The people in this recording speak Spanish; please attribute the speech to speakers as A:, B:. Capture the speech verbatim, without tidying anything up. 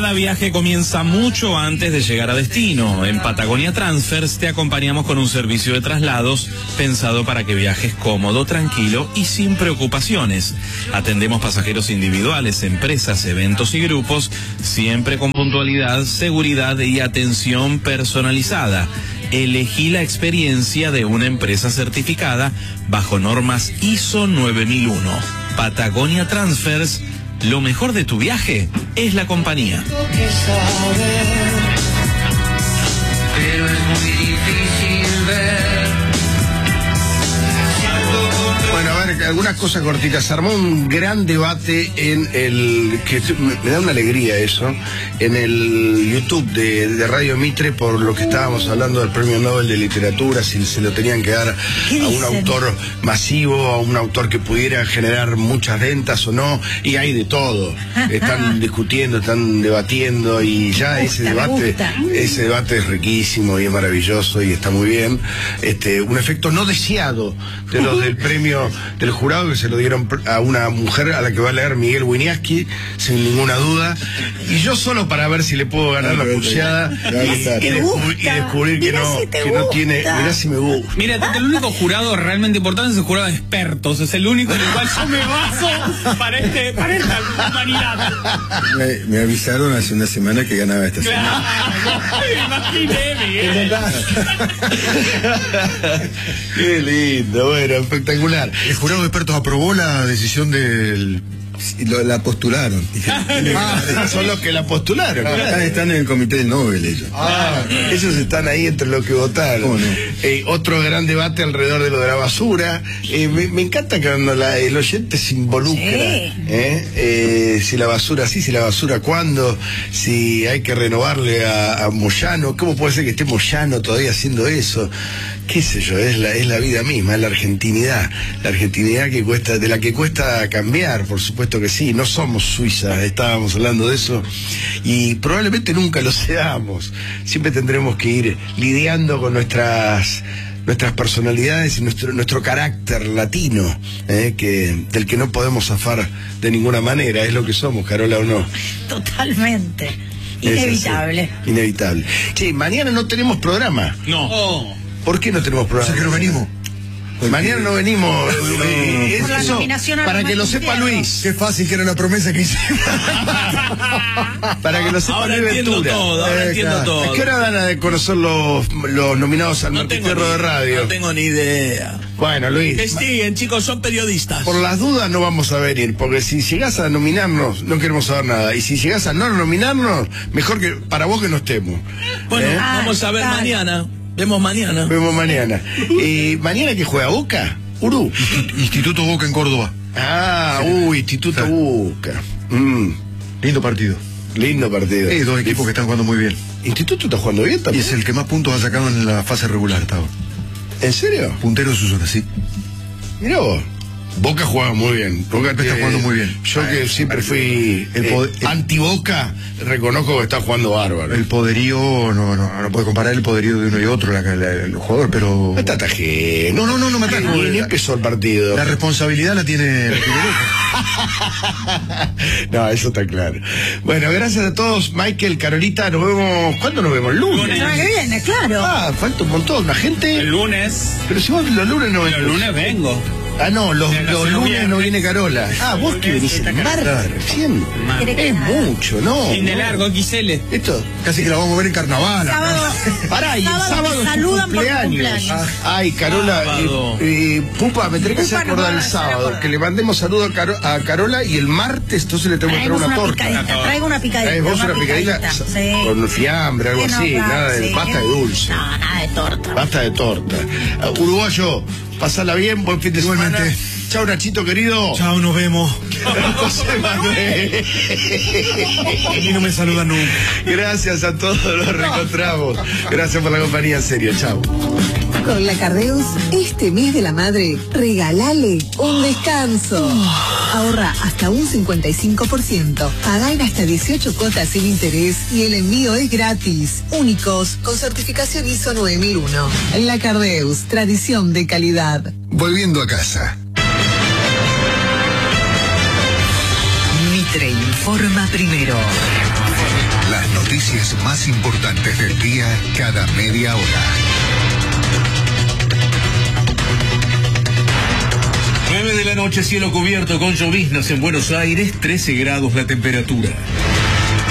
A: Cada viaje comienza mucho antes de llegar a destino. En Patagonia Transfers te acompañamos con un servicio de traslados pensado para que viajes cómodo, tranquilo y sin preocupaciones. Atendemos pasajeros individuales, empresas, eventos y grupos, siempre con puntualidad, seguridad y atención personalizada. Elegí la experiencia de una empresa certificada bajo normas I S O nueve mil uno. Patagonia Transfers. Lo mejor de tu viaje es la compañía.
B: Pero es muy difícil ver.
C: Bueno, a ver, algunas cosas cortitas. Se armó un gran debate en el, que me da una alegría eso, en el YouTube de, de Radio Mitre por lo que estábamos hablando del Premio Nobel de Literatura, si se lo tenían que dar a un autor masivo, a un autor que pudiera generar muchas ventas o no, y hay de todo. Están discutiendo, están debatiendo y ya
D: me
C: ese
D: gusta,
C: debate, ese debate es riquísimo y es maravilloso y está muy bien. Este, un efecto no deseado de los del premio del jurado, que se lo dieron a una mujer a la que va a leer Miguel Wieniawski, sin ninguna duda, y yo solo para ver si le puedo ganar la pulseada y, y, descubrir, y descubrir que, no,
D: si
C: que no tiene, mirá si me gusta.
E: Mira, el único jurado realmente importante es el jurado de expertos, es el único en el cual yo me baso para, este, para esta humanidad.
F: Me, me avisaron hace una semana que ganaba esta semana.
E: Claro, me imaginé, Miguel.
C: Qué lindo, bueno, espectacular.
F: El jurado de expertos aprobó la decisión del... Lo, la postularon.
C: Ah, son los que la postularon.
F: Ah, están, están en el comité del Nobel ellos.
C: Ah, ellos están ahí entre los que votaron.
F: No?
C: Eh, otro gran debate alrededor de lo de la basura. Eh, me, me encanta que cuando la, el oyente se involucra.
D: Sí.
C: ¿eh? Eh, si la basura sí, si la basura cuándo, si hay que renovarle a, a Moyano. ¿Cómo puede ser que esté Moyano todavía haciendo eso? Qué sé yo, es la, es la vida misma, es la argentinidad. La argentinidad que cuesta, de la que cuesta cambiar, por supuesto que sí. No somos Suiza, estábamos hablando de eso. Y probablemente nunca lo seamos. Siempre tendremos que ir lidiando con nuestras nuestras personalidades y nuestro nuestro carácter latino, eh, que del que no podemos zafar de ninguna manera. Es lo que somos, Carola, ¿o no?
D: Totalmente. Inevitable.
C: Inevitable. Che, mañana no tenemos programa.
A: No.
E: Oh.
C: ¿Por qué no tenemos programa?
F: O sea que no venimos.
C: Mañana no venimos. eh,
D: Por la
C: eso,
D: nominación a
C: para
D: los
C: que lo
D: Martín
C: sepa
D: Fierro.
C: Luis.
F: Qué fácil que era la promesa que hicimos.
C: Para que lo sepa
A: Ahora
C: Luis
A: entiendo
C: Ventura.
A: todo, ahora
C: Eh,
A: entiendo
C: claro.
A: todo.
C: ¿A qué hora van a conocer los, los nominados al
A: No
C: Martín
A: tengo,
C: Fierro de
A: ni,
C: Radio?
A: no tengo ni idea.
C: Bueno, Luis,
A: Investiguen, chicos, son periodistas.
C: por las dudas no vamos a venir, porque si llegás a nominarnos, no queremos saber nada. Y si llegás a no nominarnos, mejor que para vos que no estemos.
A: Bueno,
C: ¿Eh?
A: vamos a ver
D: Claro.
A: mañana. Vemos mañana.
C: Vemos mañana. Eh, ¿Mañana que juega Boca? Uru.
F: Instituto Boca en Córdoba.
C: Ah, uy, Instituto
F: Sí.
C: Boca. Mm,
F: Lindo partido.
C: lindo partido.
F: Hay dos equipos que están jugando muy bien.
C: ¿Instituto está jugando bien
F: Y
C: también?
F: es el que más puntos ha sacado en la fase regular hasta ahora.
C: ¿En serio?
F: Puntero de su zona, sí.
C: Mirá vos. Boca juega muy bien. Boca
F: Está jugando muy bien.
C: Yo que siempre fui
F: El
C: eh,
F: poder- el-
C: anti-Boca, reconozco que está jugando bárbaro.
F: El poderío, no, no, no puede comparar el poderío de uno y otro, la, la- el jugador, pero...
C: No está tajé.
F: No, no, no, no me ataco.
C: Ni, ni empezó el partido.
F: La responsabilidad la tiene, la tiene Boca.
C: No, eso está claro. Bueno, gracias a todos. Michael, Carolita, nos vemos. ¿Cuándo nos vemos? El lunes.
D: La semana que viene, claro.
C: Ah, falta un montón. La gente.
A: El lunes.
C: Pero si vos los lunes no
A: El
C: venís.
A: lunes vengo.
C: Ah, no, los,
A: Venga,
C: los
A: si no
C: lunes
A: viene.
C: no viene Carola. Ah, vos que venís en martes recién.
D: ¿Querés que
C: Es
D: haga?
C: mucho, ¿no?
E: Fin de largo, X L.
C: Esto.
F: Casi que la vamos a ver en carnaval. acá.
D: Sábado.
C: Pará, y el
D: Sábado
C: sábado
D: te
C: es tu
D: saludan por tu
C: cumpleaños.
D: cumpleaños.
C: Ay, Carola,
A: Sábado.
C: eh, eh, Pupa, me tenés que hacer
D: Pupa no
C: acordar
D: me
C: el
D: va a hacer
C: sábado.
D: acordar.
C: Que le mandemos saludo a, Caro- a Carola y el martes entonces le tengo que traer
D: Traemos
C: una
D: una
C: torta.
D: picadita. Traigo una picadita.
C: Eh, vos una picadita
D: Sí.
C: con fiambre, algo
D: Que no,
C: así,
D: claro,
C: nada de
D: sí,
C: pasta
D: que-
C: de dulce.
D: No, nada de torta.
C: Basta de torta. Uh, uruguayo, pasala bien, buen fin de
F: Igualmente.
C: semana. Chao, Nachito querido.
F: Chao, nos vemos.
C: José Manuel.
F: A mí no me saludan nunca.
C: Gracias a todos, los reencontramos. Gracias por la compañía, en serio, chao.
G: Con la Cardeus, este mes de la madre, regalale un descanso. Ahorra hasta un cincuenta y cinco por ciento. Pagá en hasta dieciocho cuotas sin interés y el envío es gratis. Únicos, con certificación I S O nueve mil uno. La Cardeus, tradición de calidad.
F: Volviendo a casa.
G: Mitre informa primero.
H: noticias más importantes del día cada media hora.
I: nueve de la noche, cielo cubierto con lloviznas en Buenos Aires, trece grados la temperatura.